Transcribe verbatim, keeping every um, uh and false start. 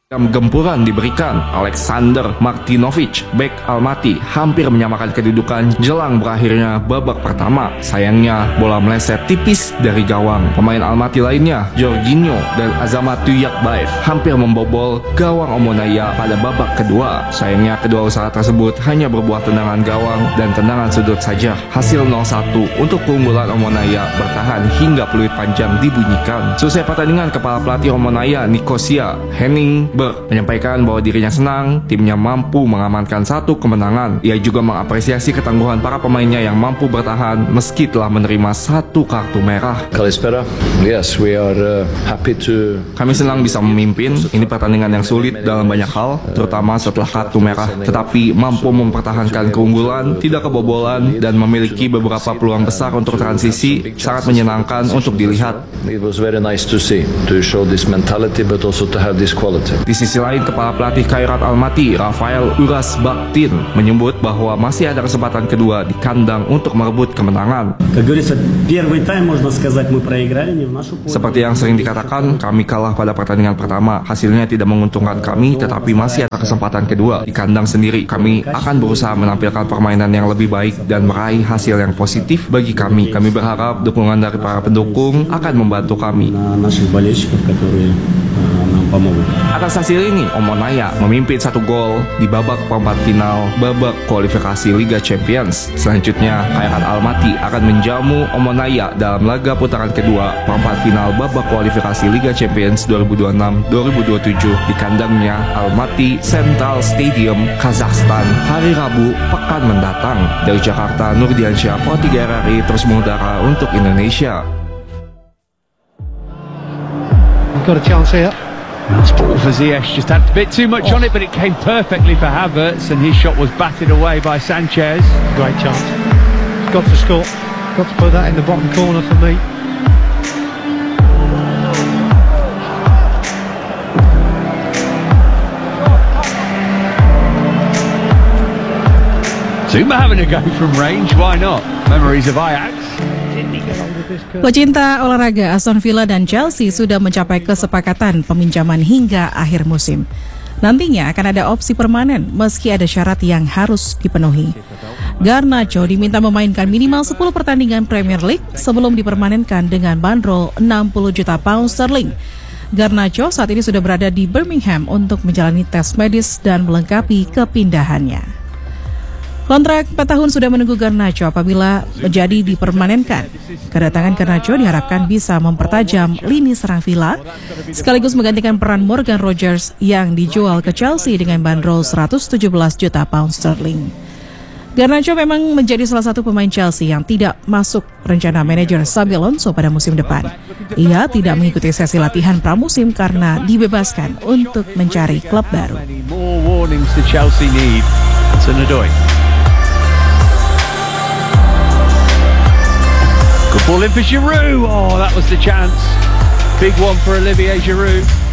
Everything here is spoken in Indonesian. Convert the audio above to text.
Gempuran diberikan. Alexander Martinovic, bek Almaty, hampir menyamakan kedudukan jelang berakhirnya babak pertama. Sayangnya bola meleset tipis dari gawang. Pemain Almaty lainnya, Jorginho dan Azamat Tuyakbaev, hampir membobol gawang Omonaya pada babak kedua. Sayangnya kedua usaha tersebut hanya berbuah tendangan gawang dan tendangan sudut saja. Hasil nol satu untuk keunggulan Omonaya bertahan hingga peluit panjang dibunyikan. Selesai pertandingan, kepala pelatih Omonaya Nicosia Henning menyampaikan bahwa dirinya senang timnya mampu mengamankan satu kemenangan. Ia juga mengapresiasi ketangguhan para pemainnya yang mampu bertahan meski telah menerima satu kartu merah. Yes, we are uh, happy to... Kami senang bisa memimpin. Ini pertandingan yang sulit dalam banyak hal, terutama setelah kartu merah. Tetapi mampu mempertahankan keunggulan, tidak kebobolan, dan memiliki beberapa peluang besar untuk transisi sangat menyenangkan untuk dilihat. It was very nice to see, to show this mentality, but also to have this quality. Di sisi lain, kepala pelatih Kairat Almaty, Rafael Uras-Baktin, menyebut bahwa masih ada kesempatan kedua di kandang untuk merebut kemenangan. Seperti yang sering dikatakan, kami kalah pada pertandingan pertama. Hasilnya tidak menguntungkan kami, tetapi masih ada kesempatan kedua di kandang sendiri. Kami akan berusaha menampilkan permainan yang lebih baik dan meraih hasil yang positif bagi kami. Kami berharap dukungan dari para pendukung akan membantu kami. Atas hasil ini, Omonaya memimpin satu gol di babak perempat final babak kualifikasi Liga Champions. Selanjutnya, Kairat Almaty akan menjamu Omonaya dalam laga putaran kedua perempat final babak kualifikasi Liga Champions dua ribu dua puluh enam dua ribu dua puluh tujuh di kandangnya Almaty Central Stadium, Kazakhstan, hari Rabu pekan mendatang. Dari Jakarta, Nurdiansyah, Pro tiga R R I terus mengudara untuk Indonesia. Got a chance here. Nice ball for Ziyech, just had a bit too much oh. on it, but it came perfectly for Havertz, and his shot was batted away by Sanchez. Great chance. Got to score. Got to put that in the bottom corner for me. Zuma having a go from range, why not? Memories of Ajax. Pecinta olahraga Aston Villa dan Chelsea sudah mencapai kesepakatan peminjaman hingga akhir musim. Nantinya akan ada opsi permanen meski ada syarat yang harus dipenuhi. Garnacho diminta memainkan minimal sepuluh pertandingan Premier League sebelum dipermanenkan dengan bandrol enam puluh juta pound sterling. Garnacho saat ini sudah berada di Birmingham untuk menjalani tes medis dan melengkapi kepindahannya. Kontrak empat tahun sudah menunggu Garnacho apabila menjadi dipermanenkan. Kedatangan Garnacho diharapkan bisa mempertajam lini serang Villa, sekaligus menggantikan peran Morgan Rogers yang dijual ke Chelsea dengan bandrol seratus tujuh belas juta pound sterling. Garnacho memang menjadi salah satu pemain Chelsea yang tidak masuk rencana manajer Xabi Alonso pada musim depan. Ia tidak mengikuti sesi latihan pramusim karena dibebaskan untuk mencari klub baru. Good ball in for Giroud. Oh, that was the chance. Big one for Olivier Giroud.